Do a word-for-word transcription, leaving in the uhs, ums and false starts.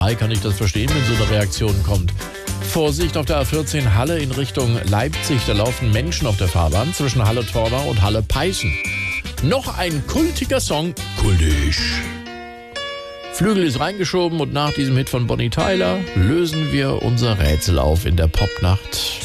Kann ich das verstehen, wenn so eine Reaktion kommt. Vorsicht auf der A vierzehn Halle in Richtung Leipzig. Da laufen Menschen auf der Fahrbahn zwischen Halle-Torgau und Halle-Peißen. Noch ein kultiger Song. Kultig. Flügel ist reingeschoben und nach diesem Hit von Bonnie Tyler lösen wir unser Rätsel auf in der Popnacht.